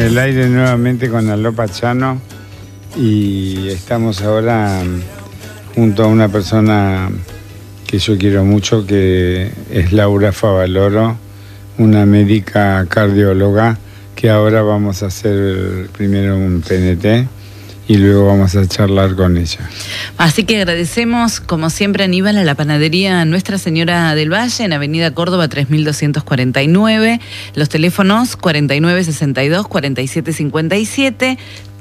el aire nuevamente con Aló Pachano y estamos ahora junto a una persona que yo quiero mucho, que es Laura Favaloro, una médica cardióloga, que ahora vamos a hacer primero un PNT y luego vamos a charlar con ella. Así que agradecemos, como siempre, Aníbal, a la panadería Nuestra Señora del Valle, en Avenida Córdoba 3249, los teléfonos 4962-4757,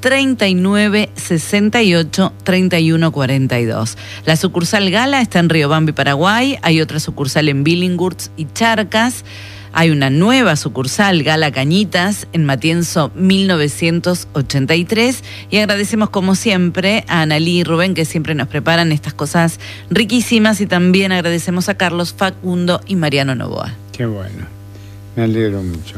3968-3142. La sucursal Gala está en Riobambi, Paraguay, hay otra sucursal en Billinghurst y Charcas. Hay una nueva sucursal, Gala Cañitas, en Matienzo 1983. Y agradecemos, como siempre, a Analí y Rubén, que siempre nos preparan estas cosas riquísimas. Y también agradecemos a Carlos, Facundo y Mariano Novoa. Qué bueno, me alegro mucho.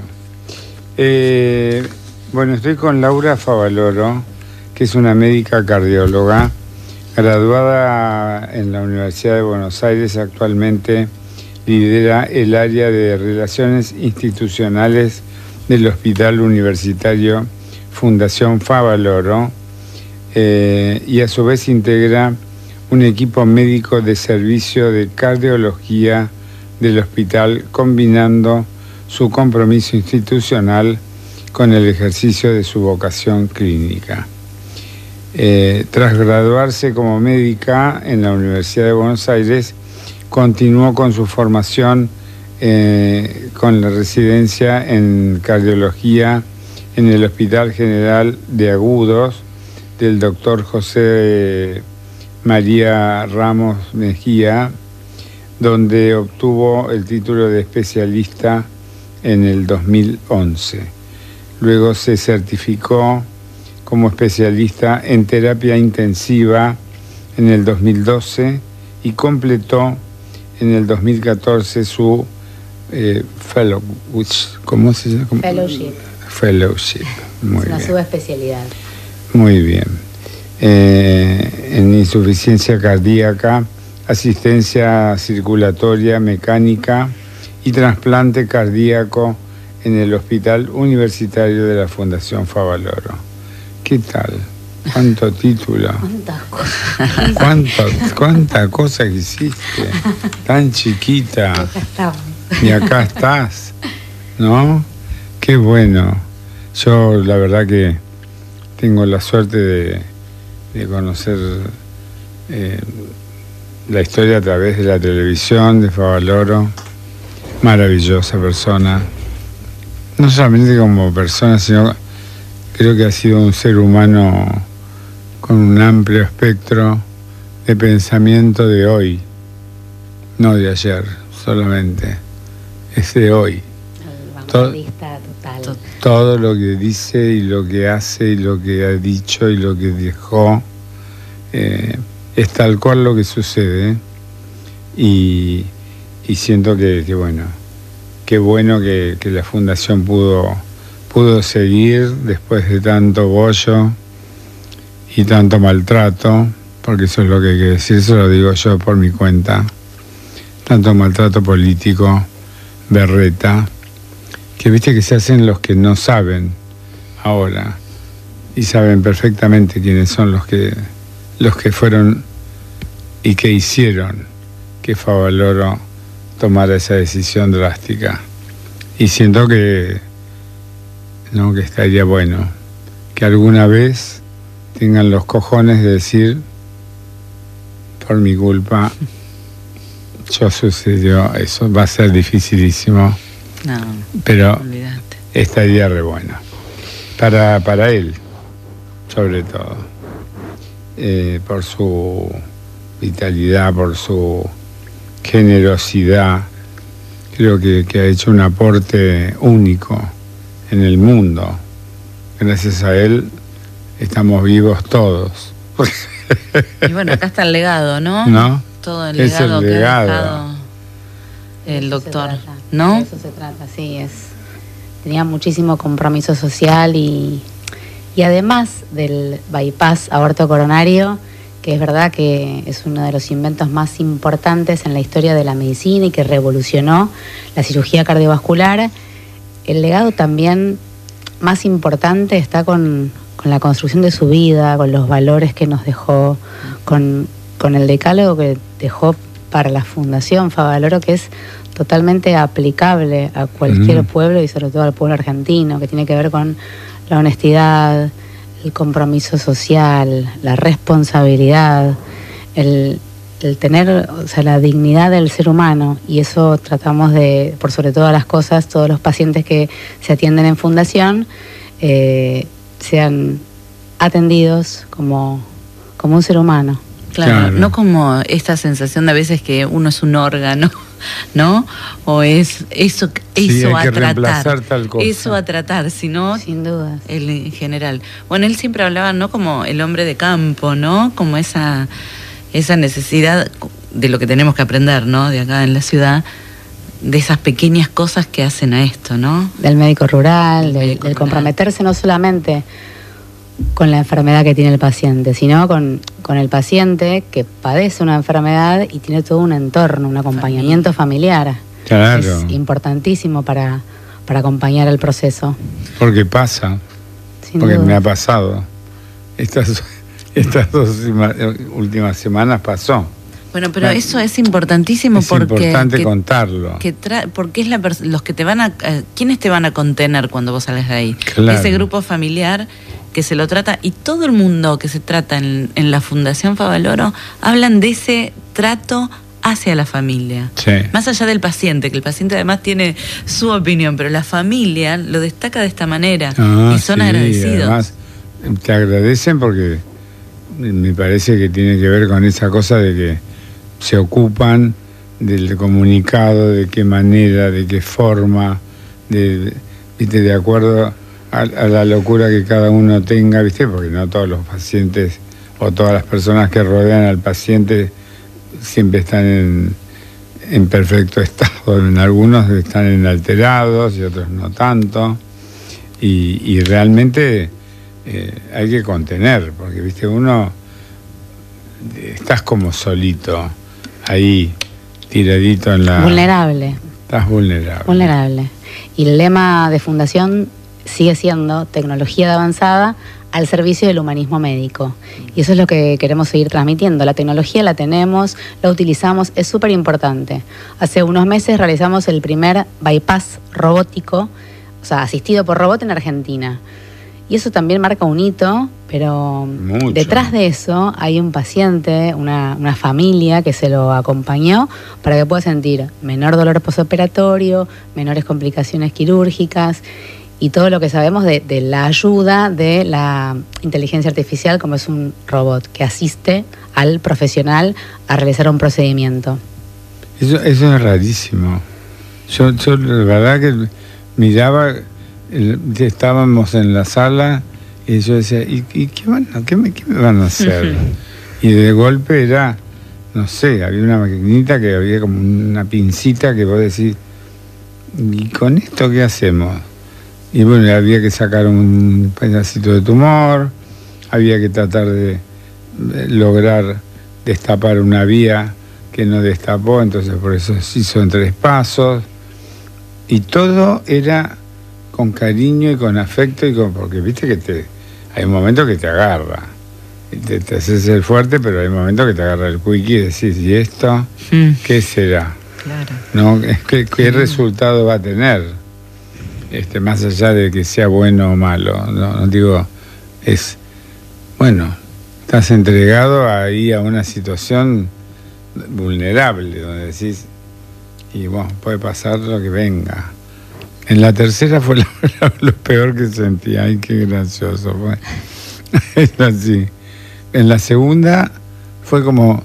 Bueno, estoy con Laura Favaloro, que es una médica cardióloga, graduada en la Universidad de Buenos Aires. Actualmente lidera el área de Relaciones Institucionales del Hospital Universitario Fundación Favaloro, y a su vez integra un equipo médico de servicio de cardiología del hospital, combinando su compromiso institucional con el ejercicio de su vocación clínica. Tras graduarse como médica en la Universidad de Buenos Aires, continuó con su formación con la residencia en cardiología en el Hospital General de Agudos del doctor José María Ramos Mejía, donde obtuvo el título de especialista en el 2011. Luego se certificó como especialista en terapia intensiva en el 2012 y completó en el 2014 su ¿cómo se llama? Fellowship. Muy bien. Una subespecialidad. Muy bien. En insuficiencia cardíaca, asistencia circulatoria mecánica y trasplante cardíaco en el Hospital Universitario de la Fundación Favaloro. ¿Qué tal? ¿Cuánto título? ¿Cuánta cosa que hiciste? Tan chiquita. Y acá estás, ¿no? Qué bueno. Yo la verdad que tengo la suerte de conocer la historia a través de la televisión de Favaloro. Maravillosa persona. No solamente como persona, sino creo que ha sido un ser humano con un amplio espectro de pensamiento de hoy, no de ayer solamente, es de hoy. Vanguardista total. Todo lo que dice y lo que hace y lo que ha dicho y lo que dejó es tal cual lo que sucede, y siento que bueno, qué bueno que la Fundación pudo seguir después de tanto bollo y tanto maltrato, porque eso es lo que hay que decir, eso lo digo yo por mi cuenta, tanto maltrato político, berreta, que viste que se hacen los que no saben ahora, y saben perfectamente quiénes son los que fueron y que hicieron que Favaloro tomara esa decisión drástica. Y siento que estaría bueno que alguna vez tengan los cojones de decir, por mi culpa sucedió eso. Va a ser dificilísimo, pero olvídate. Estaría re bueno para él, sobre todo, por su vitalidad, por su generosidad. Creo que ha hecho un aporte único en el mundo. Gracias a él estamos vivos todos. Y bueno, acá está el legado, ¿no? ¿No? Todo el legado que ha dejado el doctor, ¿no? De eso se trata, sí. Tenía muchísimo compromiso social y además del bypass aorto coronario, que es verdad que es uno de los inventos más importantes en la historia de la medicina y que revolucionó la cirugía cardiovascular, el legado también más importante está con la construcción de su vida, con los valores que nos dejó, con el decálogo que dejó para la Fundación Favaloro, que es totalmente aplicable a cualquier pueblo y sobre todo al pueblo argentino, que tiene que ver con la honestidad, el compromiso social, la responsabilidad, el tener, o sea, la dignidad del ser humano, y eso tratamos de, por sobre todas las cosas, todos los pacientes que se atienden en Fundación sean atendidos como un ser humano. Claro, no como esta sensación de a veces que uno es un órgano, ¿no? O es eso a tratar, tal cosa. Eso a tratar, sino sin duda. En general. Bueno, él siempre hablaba, ¿no? Como el hombre de campo, ¿no? Como esa necesidad de lo que tenemos que aprender, ¿no? De acá en la ciudad, de esas pequeñas cosas que hacen a esto, ¿no? Del médico rural, del comprometerse no solamente con la enfermedad que tiene el paciente, sino con el paciente que padece una enfermedad y tiene todo un entorno, un acompañamiento familiar. Claro. Es importantísimo para acompañar el proceso. Porque pasa, porque me ha pasado. Estas 2 últimas semanas pasó. Bueno, pero eso es importantísimo porque... Es importante contarlo. Porque es los que te van a... ¿Quiénes te van a contener cuando vos salgas de ahí? Claro. Ese grupo familiar que se lo trata, y todo el mundo que se trata en la Fundación Favaloro hablan de ese trato hacia la familia. Sí. Más allá del paciente, que el paciente además tiene su opinión, pero la familia lo destaca de esta manera y son agradecidos. Además, te agradecen porque me parece que tiene que ver con esa cosa de que se ocupan del comunicado, de qué manera, de qué forma, de acuerdo a la locura que cada uno tenga, ¿viste? Porque no todos los pacientes o todas las personas que rodean al paciente siempre están en perfecto estado. En algunos están alterados y otros no tanto. Y realmente hay que contener, porque, ¿viste? Uno estás como solito, ahí, tiradito en la... Vulnerable. Estás vulnerable. Vulnerable. Y el lema de Fundación sigue siendo tecnología de avanzada al servicio del humanismo médico. Y eso es lo que queremos seguir transmitiendo. La tecnología la tenemos, la utilizamos, es súper importante. Hace unos meses realizamos el primer bypass robótico, o sea, asistido por robot en Argentina. Y eso también marca un hito, pero mucho. Detrás de eso hay un paciente, una familia que se lo acompañó para que pueda sentir menor dolor posoperatorio, menores complicaciones quirúrgicas y todo lo que sabemos de la ayuda de la inteligencia artificial, como es un robot que asiste al profesional a realizar un procedimiento. Eso es rarísimo. Yo la verdad que miraba... Estábamos en la sala y yo decía, ¿y qué me van a hacer? Y de golpe era, no sé, había una maquinita que había como una pincita que vos decís, ¿y con esto qué hacemos? Y bueno, había que sacar un pedacito de tumor, había que tratar de lograr destapar una vía que no destapó, entonces por eso se hizo en 3 pasos, y todo era con cariño y con afecto, porque viste que hay un momento que te agarra, te haces el fuerte, pero hay momentos que te agarra el quickie y decís, ¿y esto qué será? Claro. ¿No? ¿Qué resultado va a tener? Más allá de que sea bueno o malo, no digo, estás entregado ahí a una situación vulnerable, donde decís, y bueno, puede pasar lo que venga. En la tercera fue lo peor que sentí. Ay, qué gracioso fue. Es así. En la segunda fue como,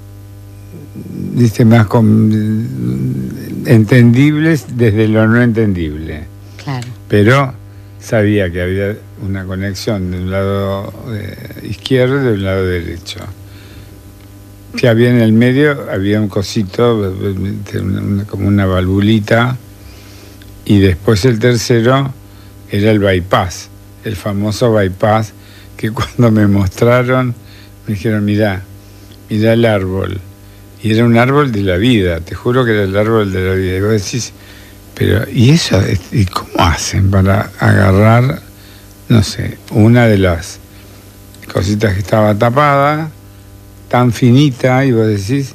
dice, más entendibles desde lo no entendible. Claro. Pero sabía que había una conexión de un lado izquierdo y de un lado derecho. Que había en el medio, había un cosito, como una valvulita. Y después el tercero era el bypass, el famoso bypass, que cuando me mostraron, me dijeron, mirá el árbol. Y era un árbol de la vida, te juro que era el árbol de la vida. Y vos decís, pero, ¿y eso? ¿Y cómo hacen para agarrar no sé, una de las cositas que estaba tapada, tan finita, y vos decís,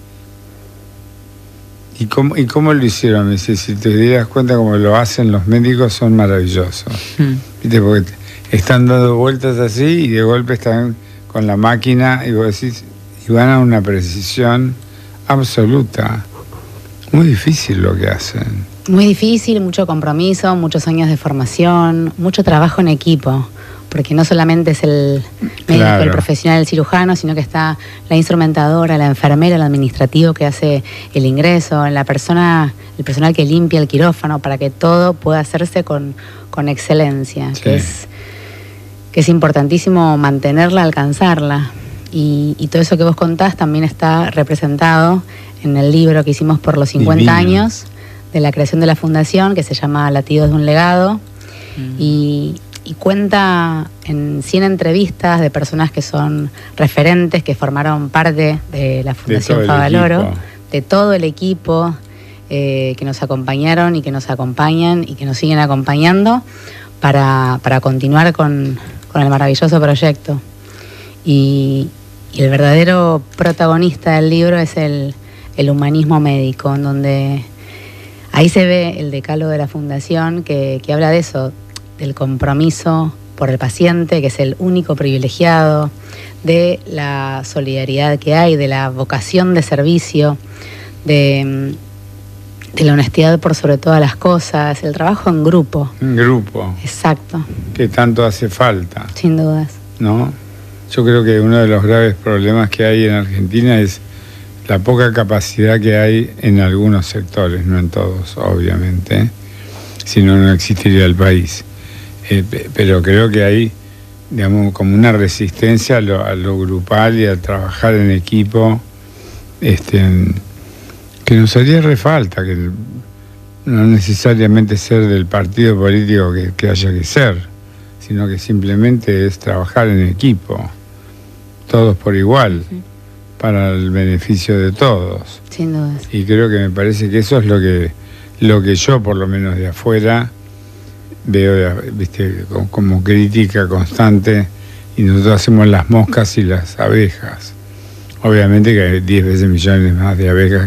¿y cómo lo hicieron? Me dice, si te dieras cuenta cómo lo hacen los médicos, son maravillosos. ¿Viste? Porque están dando vueltas así y de golpe están con la máquina y vos decís, y van a una precisión absoluta. Muy difícil lo que hacen. Muy difícil, mucho compromiso, muchos años de formación, mucho trabajo en equipo, porque no solamente es el médico, el profesional, el cirujano, sino que está la instrumentadora, la enfermera, el administrativo que hace el ingreso, el personal que limpia el quirófano, para que todo pueda hacerse con excelencia, sí. que es importantísimo mantenerla, alcanzarla. Y todo eso que vos contás también está representado en el libro que hicimos por los 50 Divino. Años de la creación de la fundación, que se llama Latidos de un legado, y cuenta en 100 entrevistas de personas que son referentes, que formaron parte de la Fundación Favaloro, de todo el equipo que nos acompañaron y que nos acompañan y que nos siguen acompañando para continuar con el maravilloso proyecto. Y el verdadero protagonista del libro es el humanismo médico, en donde ahí se ve el decálogo de la Fundación que habla de eso, del compromiso por el paciente, que es el único privilegiado, de la solidaridad que hay, de la vocación de servicio, de la honestidad por sobre todas las cosas, el trabajo en grupo. En grupo. Exacto. Que tanto hace falta. Sin dudas. ¿No? Yo creo que uno de los graves problemas que hay en Argentina es la poca capacidad que hay en algunos sectores, no en todos, obviamente, si no existiría el país. Pero creo que hay, digamos, como una resistencia a lo grupal y a trabajar en equipo, que nos haría re falta, que no necesariamente ser del partido político que haya que ser, sino que simplemente es trabajar en equipo, todos por igual, para el beneficio de todos. Sin duda. Y creo que me parece que eso es lo que yo, por lo menos de afuera, veo, viste, como crítica constante, y nosotros hacemos las moscas y las abejas. Obviamente que hay 10 veces millones más de abejas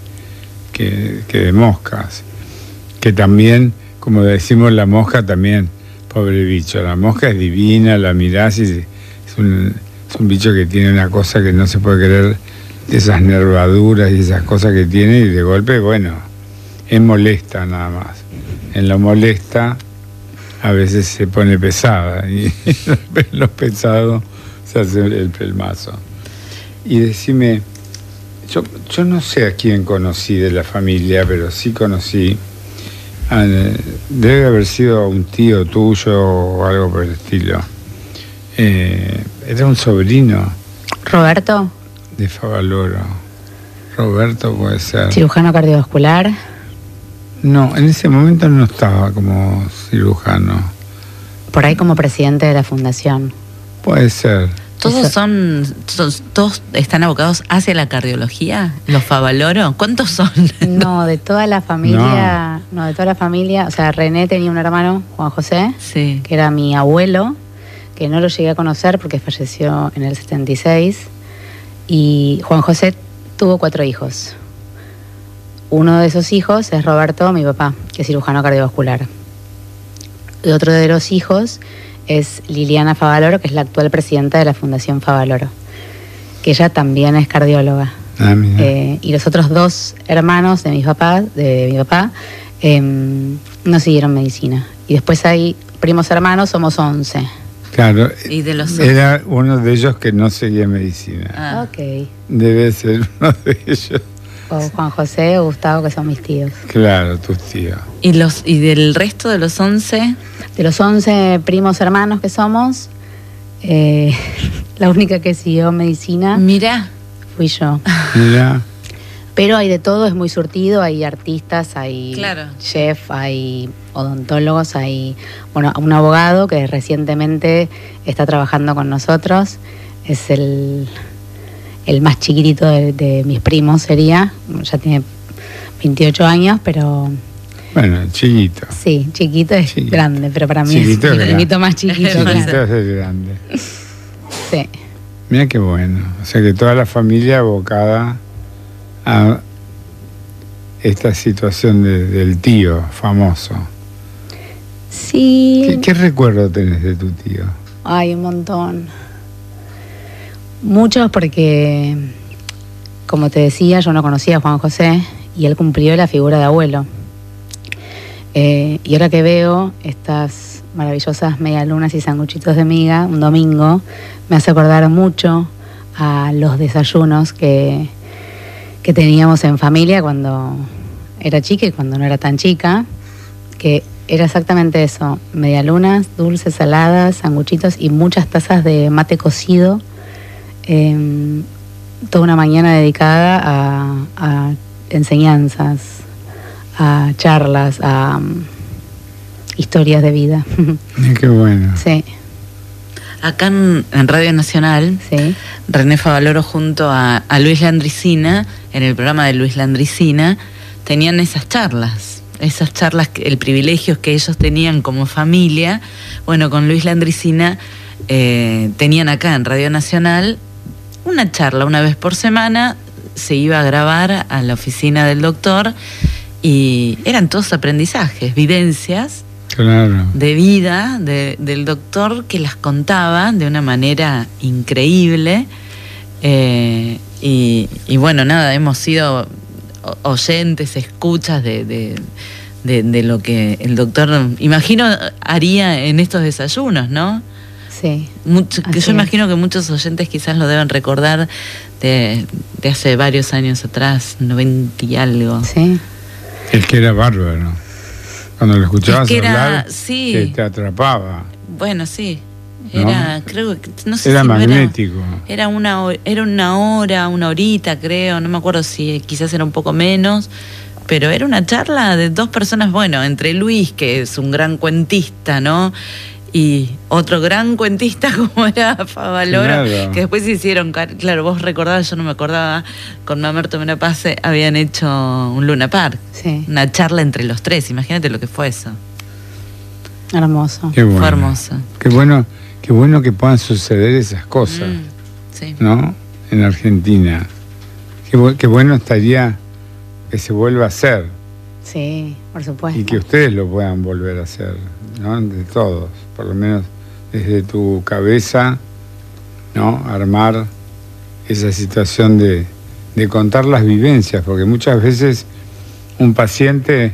que de moscas. Que también, como decimos, la mosca también, pobre bicho, la mosca es divina, la mirás y es un bicho que tiene una cosa que no se puede creer, de esas nervaduras y esas cosas que tiene, y de golpe, bueno, es molesta nada más. En lo molesta a veces se pone pesada, y lo pesado se hace el pelmazo. Y decime, yo no sé a quién conocí de la familia, pero sí conocí, debe haber sido un tío tuyo o algo por el estilo. Era un sobrino. ¿Roberto? De Favaloro. Roberto puede ser. ¿Cirujano cardiovascular? No, en ese momento no estaba como cirujano. Por ahí como presidente de la fundación. Puede ser. ¿Todos están abocados hacia la cardiología? ¿Los Favaloro? ¿Cuántos son? No, de toda la familia. No, de toda la familia. O sea, René tenía un hermano, Juan José, sí, que era mi abuelo, que no lo llegué a conocer porque falleció en el 76. Y Juan José tuvo 4 hijos. Uno de esos hijos es Roberto, mi papá, que es cirujano cardiovascular. Y otro de los hijos es Liliana Favaloro, que es la actual presidenta de la Fundación Favaloro, que ella también es cardióloga. Y los otros 2 hermanos de mi papá no siguieron medicina. Y después hay primos hermanos, somos 11. Claro, ¿Y de los era uno de ellos que no seguía medicina. Ok. Debe ser uno de ellos. O Juan José o Gustavo, que son mis tíos. Claro, tus tíos. ¿Y del resto de los 11? De los 11 primos hermanos que somos, la única que siguió medicina Mira, fui yo. Mira. Pero hay de todo, es muy surtido, hay artistas, hay claro, chef, hay odontólogos, hay un abogado que recientemente está trabajando con nosotros, es el más chiquitito de mis primos sería, ya tiene 28 años, pero Bueno, chiquito. Sí, chiquito es grande, pero para mí chiquito es un poquito más chiquito. Chiquito es el grande. Sí. Mira qué bueno. O sea que toda la familia abocada a esta situación del tío famoso. Sí. ¿Qué recuerdo tenés de tu tío? Ay, un montón. Muchos porque, como te decía, yo no conocía a Juan José y él cumplió la figura de abuelo. Y ahora que veo estas maravillosas medialunas y sanguchitos de miga un domingo, me hace acordar mucho a los desayunos que teníamos en familia cuando era chica y cuando no era tan chica, que era exactamente eso: medialunas, dulces, saladas, sanguchitos y muchas tazas de mate cocido. Toda una mañana dedicada a enseñanzas, a charlas, a historias de vida. Qué bueno. Sí. Acá en Radio Nacional, Sí. René Favaloro junto a Luis Landricina, en el programa de Luis Landricina, tenían esas charlas, el privilegio que ellos tenían como familia. Bueno, con Luis Landricina tenían acá en Radio Nacional una charla una vez por semana, se iba a grabar a la oficina del doctor y eran todos aprendizajes, vivencias. Claro. De vida del doctor, que las contaba de una manera increíble. Y bueno, nada, hemos sido oyentes, escuchas de lo que el doctor, imagino, haría en estos desayunos, ¿no? Sí. Que yo imagino que muchos oyentes quizás lo deben recordar de hace varios años atrás, 90 y algo. Sí. Es que era bárbaro. Cuando lo escuchabas hablar, sí, te atrapaba. Bueno, sí. Era, ¿no? Creo que, no sé era si magnético. Era una hora, una horita, creo. No me acuerdo si quizás era un poco menos. Pero era una charla de dos personas, bueno, entre Luis, que es un gran cuentista, ¿no? Y otro gran cuentista como era Favaloro, claro, que después hicieron, claro, vos recordabas, yo no me acordaba, con Mamerto Menapace habían hecho un Luna Park, sí, una charla entre los tres, imagínate lo que fue eso. Hermoso. Qué bueno. Fue hermoso. Qué bueno que puedan suceder esas cosas, sí, ¿no? En Argentina. Qué bueno estaría que se vuelva a hacer. Sí, por supuesto. Y que ustedes lo puedan volver a hacer, ¿no? De todos, por lo menos desde tu cabeza, ¿no? Armar esa situación de contar las vivencias, porque muchas veces un paciente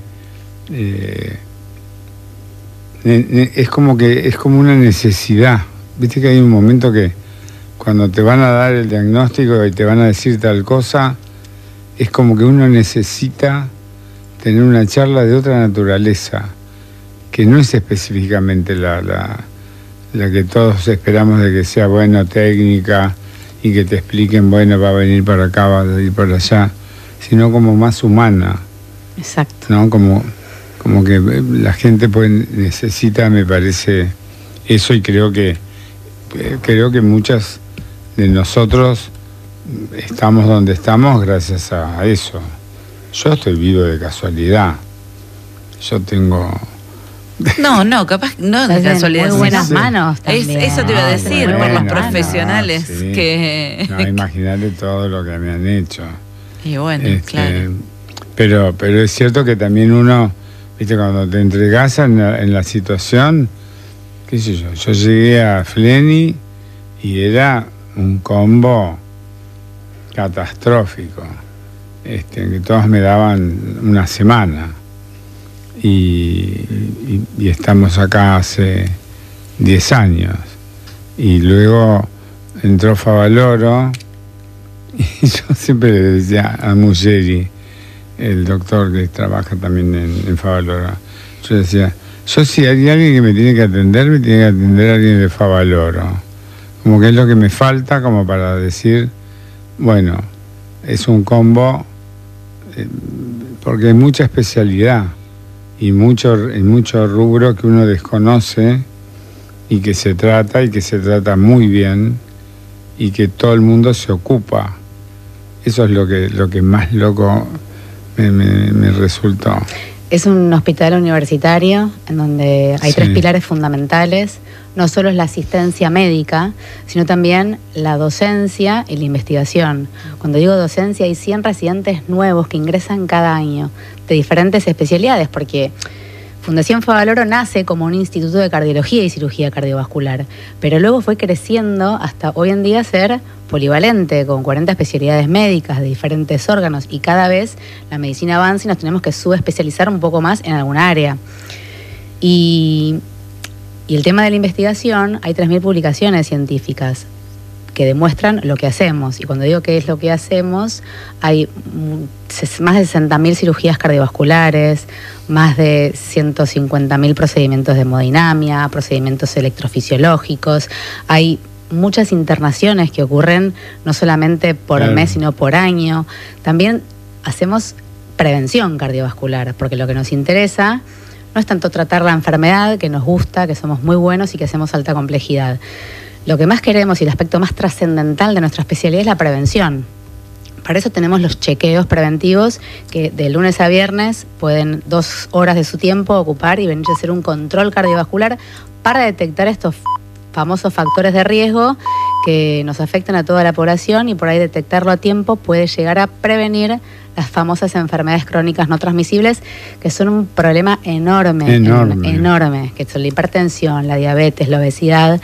es como una necesidad. Viste que hay un momento que cuando te van a dar el diagnóstico y te van a decir tal cosa, es como que uno necesita tener una charla de otra naturaleza, que no es específicamente la que todos esperamos de que sea, bueno, técnica, y que te expliquen, bueno, va a venir para acá, va a ir para allá, sino como más humana. Exacto. ¿No? Como que la gente necesita, me parece, eso, y creo que muchas de nosotros estamos donde estamos gracias a eso. Yo estoy vivo de casualidad. Yo tengo... No, capaz no de casualidad. Muy buenas manos también. Eso te iba a decir, bueno, por los profesionales sí. que... No, imagínate todo lo que me han hecho. Y bueno, claro. Pero es cierto que también uno, viste, cuando te entregás en la situación, qué sé yo llegué a Fleni y era un combo catastrófico, que todos me daban una semana. Y estamos acá hace 10 años. Y luego entró Favaloro y yo siempre le decía a Muggeri, el doctor que trabaja también en Favaloro, yo decía, si hay alguien que me tiene que atender a alguien de Favaloro. Como que es lo que me falta como para decir, bueno, es un combo, porque hay mucha especialidad y mucho rubro que uno desconoce y que se trata muy bien y que todo el mundo se ocupa. Eso es lo que más loco me resultó. Es un hospital universitario en donde hay 3 pilares fundamentales. No solo es la asistencia médica, sino también la docencia y la investigación. Cuando digo docencia, hay 100 residentes nuevos que ingresan cada año de diferentes especialidades, porque Fundación Favaloro nace como un instituto de cardiología y cirugía cardiovascular, pero luego fue creciendo hasta hoy en día ser polivalente, con 40 especialidades médicas de diferentes órganos, y cada vez la medicina avanza y nos tenemos que subespecializar un poco más en alguna área. Y el tema de la investigación, hay 3.000 publicaciones científicas que demuestran lo que hacemos. Y cuando digo qué es lo que hacemos, hay más de 60.000 cirugías cardiovasculares, más de 150.000 procedimientos de hemodinamia, procedimientos electrofisiológicos. Hay muchas internaciones que ocurren no solamente por mes, sino por año. También hacemos prevención cardiovascular, porque lo que nos interesa no es tanto tratar la enfermedad, que nos gusta, que somos muy buenos y que hacemos alta complejidad. Lo que más queremos y el aspecto más trascendental de nuestra especialidad es la prevención. Para eso tenemos los chequeos preventivos que de lunes a viernes pueden 2 horas de su tiempo ocupar y venir a hacer un control cardiovascular para detectar estos famosos factores de riesgo que nos afectan a toda la población, y por ahí detectarlo a tiempo puede llegar a prevenir las famosas enfermedades crónicas no transmisibles, que son un problema enorme, que son la hipertensión, la diabetes, la obesidad,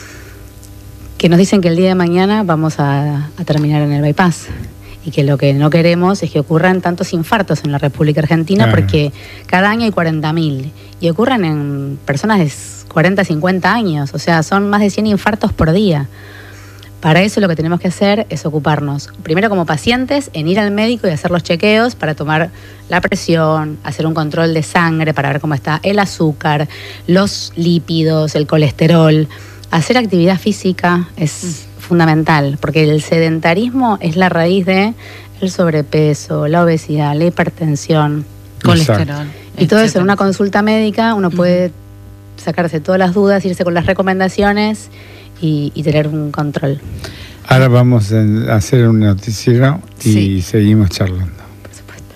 que nos dicen que el día de mañana vamos a terminar en el bypass, y que lo que no queremos es que ocurran tantos infartos en la República Argentina, porque cada año hay 40.000 y ocurren en personas de 40, 50 años, o sea, son más de 100 infartos por día. Para eso lo que tenemos que hacer es ocuparnos, primero como pacientes, en ir al médico y hacer los chequeos para tomar la presión, hacer un control de sangre para ver cómo está el azúcar, los lípidos, el colesterol. Hacer actividad física es fundamental, porque el sedentarismo es la raíz de el sobrepeso, la obesidad, la hipertensión, colesterol. Y todo eso en una consulta médica uno puede sacarse todas las dudas, irse con las recomendaciones y tener un control. Ahora vamos a hacer un noticiero y seguimos charlando. Por supuesto.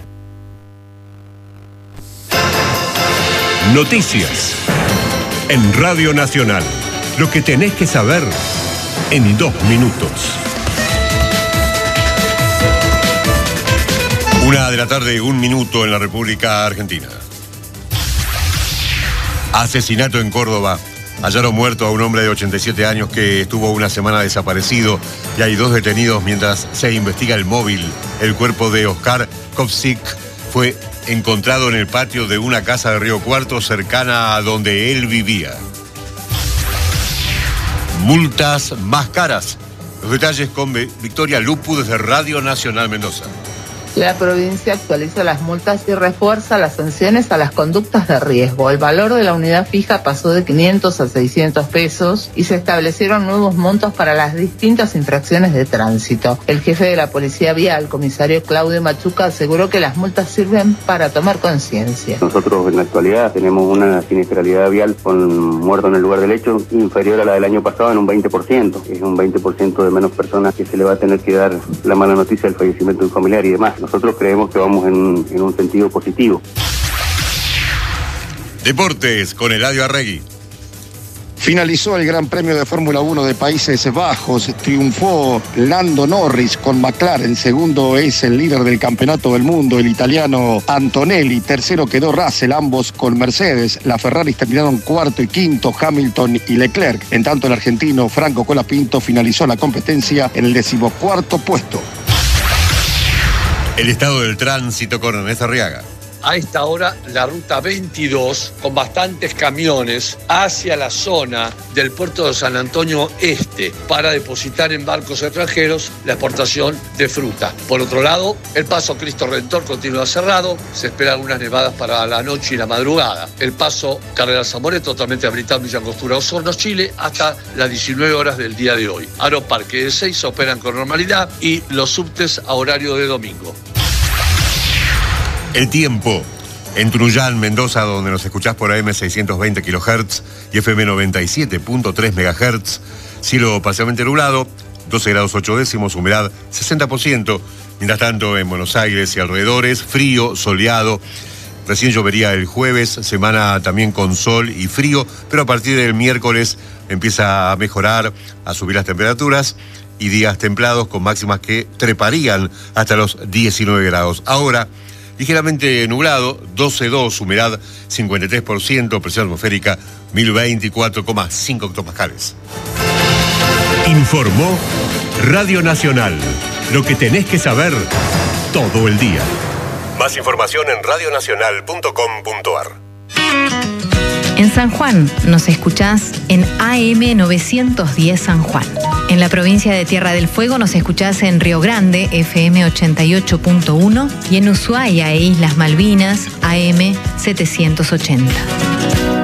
Noticias en Radio Nacional. Lo que tenés que saber en 2 minutos. 1:01 PM en la República Argentina. Asesinato en Córdoba. Hallaron muerto a un hombre de 87 años que estuvo una semana desaparecido, y hay 2 detenidos mientras se investiga el móvil. El cuerpo de Oscar Kovsik fue encontrado en el patio de una casa de Río Cuarto cercana a donde él vivía. Multas más caras. Los detalles con Victoria Lupu desde Radio Nacional Mendoza. La provincia actualiza las multas y refuerza las sanciones a las conductas de riesgo. El valor de la unidad fija pasó de 500 a 600 pesos y se establecieron nuevos montos para las distintas infracciones de tránsito. El jefe de la Policía Vial, comisario Claudio Machuca, aseguró que las multas sirven para tomar conciencia. Nosotros en la actualidad tenemos una siniestralidad vial con muerto en el lugar del hecho inferior a la del año pasado en un 20%. Es un 20% de menos personas que se le va a tener que dar la mala noticia del fallecimiento de un familiar y demás. Nosotros creemos que vamos en un sentido positivo. Deportes con Eladio Arregui. Finalizó el Gran Premio de Fórmula 1 de Países Bajos, triunfó Lando Norris con McLaren, segundo es el líder del campeonato del mundo, el italiano Antonelli, tercero quedó Russell, ambos con Mercedes, las Ferraris terminaron cuarto y quinto, Hamilton y Leclerc, en tanto el argentino Franco Colapinto finalizó la competencia en el 14º puesto. El estado del tránsito con Ernesto Arriaga. A esta hora, la ruta 22, con bastantes camiones, hacia la zona del puerto de San Antonio Este, para depositar en barcos extranjeros la exportación de fruta. Por otro lado, el paso Cristo Redentor continúa cerrado, se esperan algunas nevadas para la noche y la madrugada. El paso Carrera Zamora totalmente habilitado en Villa Angostura, Osorno, Chile, hasta las 19 horas del día de hoy. Aeroparque de 6 operan con normalidad y los subtes a horario de domingo. El tiempo. En Truján, Mendoza, donde nos escuchás por AM 620 kHz y FM 97.3 MHz. Cielo parcialmente nublado, 12 grados 8 décimos, humedad 60%. Mientras tanto, en Buenos Aires y alrededores, frío, soleado Recién llovería el jueves, semana también con sol y frío, pero a partir del miércoles empieza a mejorar, a subir las temperaturas y días templados con máximas que treparían hasta los 19 grados. Ahora, ligeramente nublado, 12,2, humedad 53%, presión atmosférica 1024,5 hectopascales. Informó Radio Nacional. Lo que tenés que saber todo el día. Más información en radionacional.com.ar. En San Juan nos escuchás en AM 910 San Juan. En la provincia de Tierra del Fuego nos escuchás en Río Grande, FM 88.1, y en Ushuaia e Islas Malvinas, AM 780.